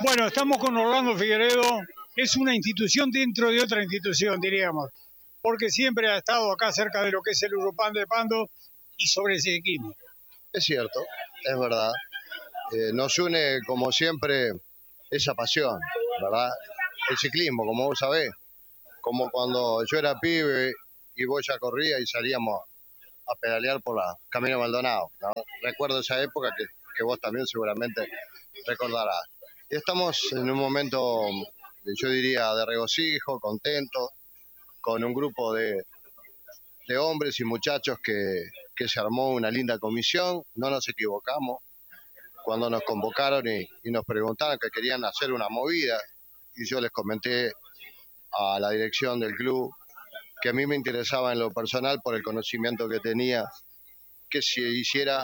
Bueno, estamos con Orlando Figueredo, es una institución dentro de otra institución, diríamos, porque siempre ha estado acá cerca de lo que es el Urupan de Pando y sobre el ciclismo. Es cierto, es verdad. Nos une, como siempre, esa pasión, ¿verdad? El ciclismo, como vos sabés, como cuando yo era pibe y vos ya corría y salíamos a pedalear por la Camino Maldonado, ¿no? Recuerdo esa época que vos también seguramente recordarás. Y estamos en un momento, yo diría, de regocijo, contento, con un grupo de hombres y muchachos que se armó una linda comisión. No nos equivocamos cuando nos convocaron y nos preguntaron que querían hacer una movida, y yo les comenté a la dirección del club que a mí me interesaba en lo personal, por el conocimiento que tenía, que se hiciera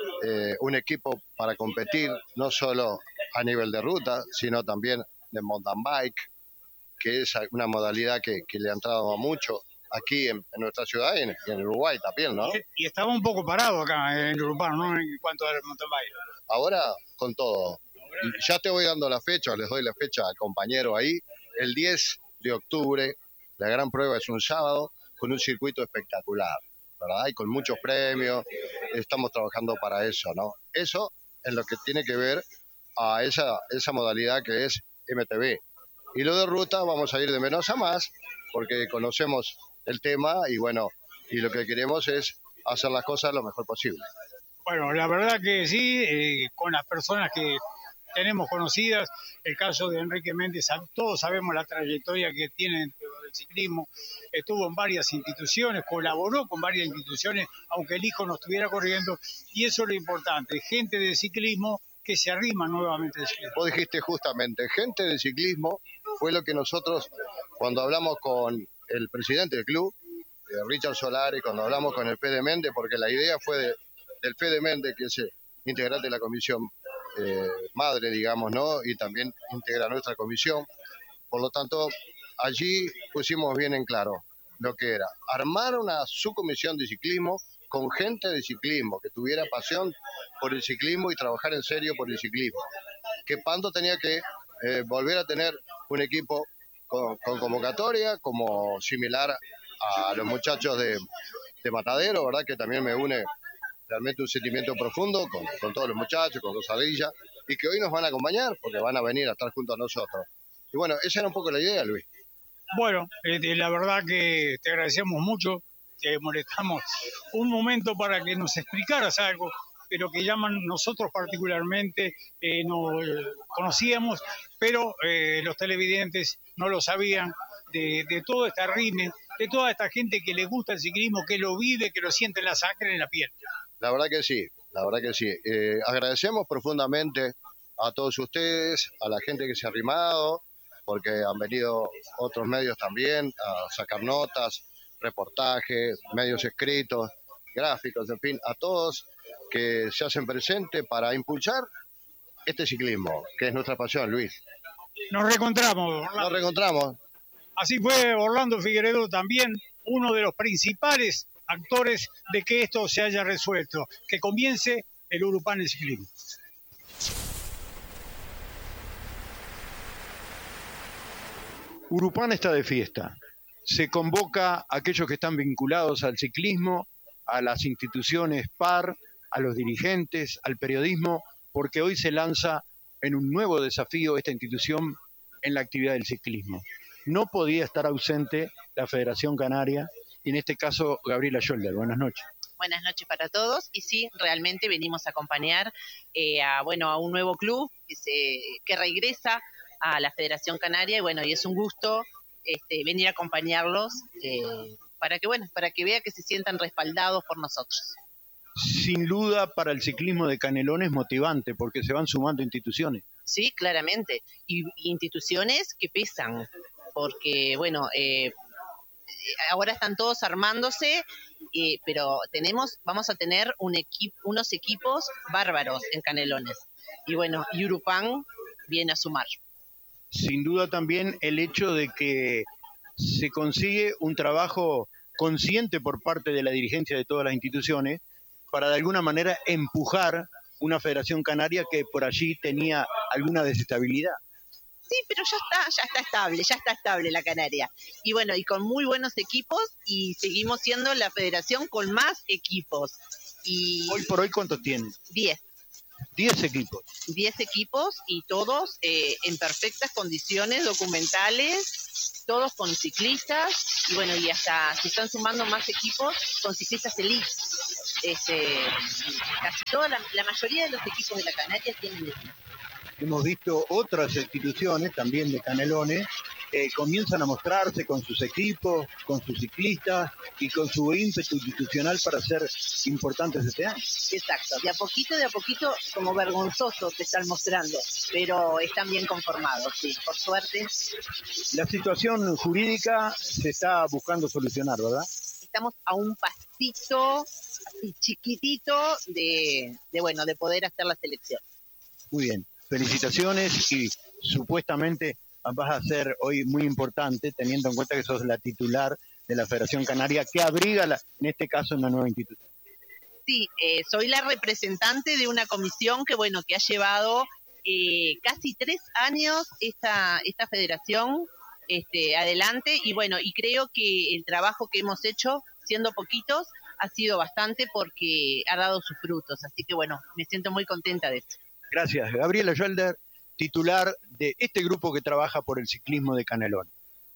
un equipo para competir, no solo a nivel de ruta, sino también de mountain bike, que es una modalidad que le ha entrado a mucho aquí en nuestra ciudad y en Uruguay también, ¿no? Y estaba un poco parado acá en Urupan, ¿no? En cuanto al mountain bike. Ahora, con todo. Y ya te voy dando la fecha, les doy la fecha al compañero ahí. El 10 de octubre, la gran prueba es un sábado, con un circuito espectacular, ¿verdad? Y con muchos premios. Estamos trabajando para eso, ¿no? Eso es lo que tiene que ver a esa modalidad que es MTB. Y lo de ruta vamos a ir de menos a más, porque conocemos el tema y bueno, y lo que queremos es hacer las cosas lo mejor posible. Bueno, la verdad que sí, con las personas que tenemos conocidas, el caso de Enrique Méndez, todos sabemos la trayectoria que tiene dentro del ciclismo, estuvo en varias instituciones, colaboró con varias instituciones, aunque el hijo no estuviera corriendo, y eso es lo importante, gente de ciclismo que se arrima nuevamente al ciclismo. Vos dijiste justamente, gente de ciclismo, fue lo que nosotros, cuando hablamos con el presidente del club, Richard Solari, cuando hablamos con el Fede Méndez, porque la idea fue del Fede Méndez, que es integrante de la comisión madre, digamos, ¿no? Y también integra nuestra comisión. Por lo tanto, allí pusimos bien en claro lo que era armar una subcomisión de ciclismo con gente de ciclismo, que tuviera pasión por el ciclismo y trabajar en serio por el ciclismo. Que Pando tenía que volver a tener un equipo con convocatoria, como similar a los muchachos de Matadero, ¿verdad? Que también me une realmente un sentimiento profundo con todos los muchachos, con Rosadilla, y que hoy nos van a acompañar porque van a venir a estar junto a nosotros. Y bueno, esa era un poco la idea, Luis. Bueno, la verdad que te agradecemos mucho, te molestamos un momento para que nos explicaras algo, pero que llaman nosotros particularmente, no conocíamos, pero los televidentes no lo sabían, de todo este arrime, de toda esta gente que le gusta el ciclismo, que lo vive, que lo siente en la sangre, en la piel. La verdad que sí, la verdad que sí. Agradecemos profundamente a todos ustedes, a la gente que se ha arrimado, porque han venido otros medios también a sacar notas, reportajes, medios escritos, gráficos, en fin, a todos que se hacen presente para impulsar este ciclismo, que es nuestra pasión, Luis. Nos reencontramos, Orlando. Nos reencontramos. Así fue Orlando Figueredo también, uno de los principales actores de que esto se haya resuelto, que comience el Urupan en ciclismo. Urupan está de fiesta. Se convoca a aquellos que están vinculados al ciclismo, a las instituciones PAR, a los dirigentes, al periodismo, porque hoy se lanza en un nuevo desafío esta institución en la actividad del ciclismo. No podía estar ausente la Federación Canaria, y en este caso Gabriela Scholder. Buenas noches. Buenas noches para todos, y sí, realmente venimos a acompañar a un nuevo club que regresa a la Federación Canaria, y bueno, y es un gusto venir a acompañarlos para que vea que se sientan respaldados por nosotros. Sin duda, para el ciclismo de Canelones es motivante, porque se van sumando instituciones. Sí, claramente, y instituciones que pesan, porque ahora están todos armándose, pero vamos a tener unos equipos bárbaros en Canelones, y bueno, y Urupan viene a sumar. Sin duda también el hecho de que se consigue un trabajo consciente por parte de la dirigencia de todas las instituciones para de alguna manera empujar una Federación Canaria que por allí tenía alguna desestabilidad. Sí, pero ya está estable la Canaria. Y bueno, y con muy buenos equipos, y seguimos siendo la federación con más equipos. Y Hoy por hoy, ¿cuántos tienen? 10 equipos. 10 equipos y todos en perfectas condiciones documentales, todos con ciclistas, y bueno, y hasta se están sumando más equipos con ciclistas elite. Casi toda la mayoría de los equipos de la Canaria tienen equipos. Hemos visto otras instituciones también de Canelones comienzan a mostrarse con sus equipos, con sus ciclistas y con su ímpetu institucional para ser importantes este año. Exacto, de a poquito, como vergonzosos se están mostrando, pero están bien conformados, sí, por suerte. La situación jurídica se está buscando solucionar, ¿verdad? Estamos a un pasito así chiquitito de poder hacer la selección. Muy bien, felicitaciones y supuestamente vas a ser hoy muy importante teniendo en cuenta que sos la titular de la Federación Canaria que abriga, en este caso, una nueva institución. Sí, soy la representante de una comisión que ha llevado casi 3 años esta federación adelante y creo que el trabajo que hemos hecho, siendo poquitos, ha sido bastante porque ha dado sus frutos, así que me siento muy contenta de esto. Gracias. Gabriela Yolder, titular de este grupo que trabaja por el ciclismo de Canelones.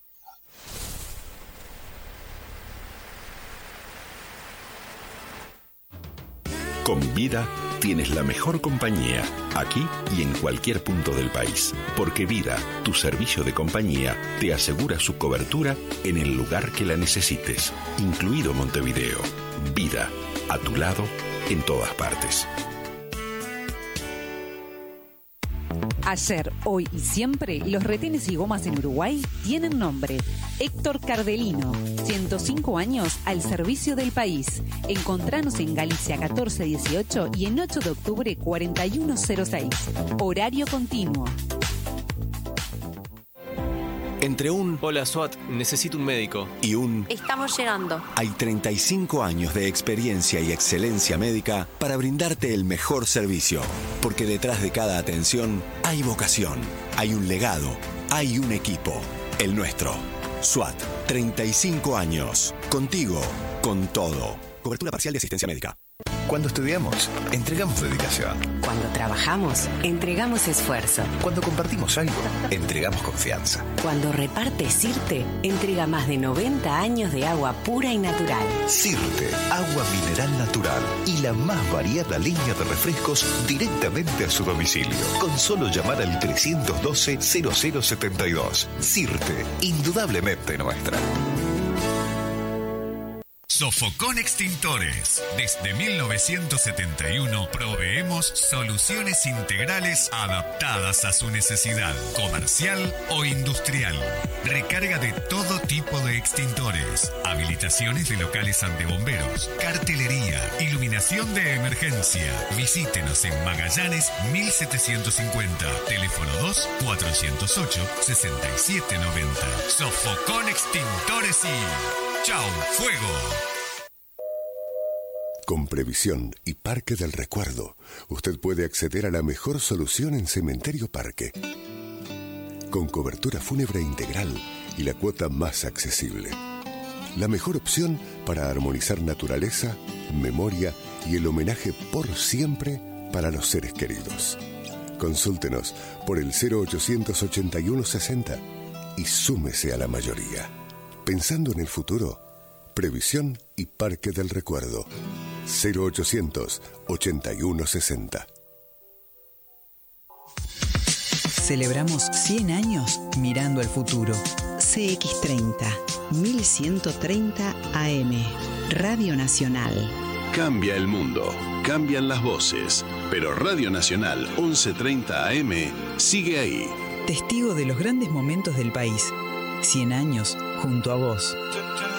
Con Vida tienes la mejor compañía, aquí y en cualquier punto del país. Porque Vida, tu servicio de compañía, te asegura su cobertura en el lugar que la necesites, incluido Montevideo. Vida, a tu lado, en todas partes. Ayer, hoy y siempre, los retenes y gomas en Uruguay tienen nombre. Héctor Cardelino, 105 años al servicio del país. Encontranos en Galicia 1418 y en 8 de octubre 4106. Horario continuo. Entre un "Hola SWAT, necesito un médico" y un "Estamos llegando", hay 35 años de experiencia y excelencia médica para brindarte el mejor servicio. Porque detrás de cada atención hay vocación, hay un legado, hay un equipo. El nuestro. SWAT, 35 años. Contigo, con todo. Cobertura parcial de asistencia médica. Cuando estudiamos, entregamos dedicación. Cuando trabajamos, entregamos esfuerzo. Cuando compartimos algo, entregamos confianza. Cuando reparte Sirte, entrega más de 90 años de agua pura y natural. Sirte, agua mineral natural y la más variada línea de refrescos directamente a su domicilio. Con solo llamar al 312-0072. Sirte, indudablemente nuestra. Sofocón Extintores. Desde 1971 proveemos soluciones integrales adaptadas a su necesidad, comercial o industrial. Recarga de todo tipo de extintores, habilitaciones de locales antibomberos, cartelería, iluminación de emergencia. Visítenos en Magallanes 1750, teléfono 2-408-6790. Sofocón Extintores y... ¡Chau, fuego! Con Previsión y Parque del Recuerdo, usted puede acceder a la mejor solución en Cementerio Parque. Con cobertura fúnebre integral y la cuota más accesible. La mejor opción para armonizar naturaleza, memoria y el homenaje por siempre para los seres queridos. Consúltenos por el 0800-8160 y súmese a la mayoría. Pensando en el futuro, Previsión y Parque del Recuerdo. 0800-8160. Celebramos 100 años mirando al futuro. CX30, 1130 AM, Radio Nacional. Cambia el mundo, cambian las voces, pero Radio Nacional 1130 AM sigue ahí. Testigo de los grandes momentos del país. 100 años junto a vos.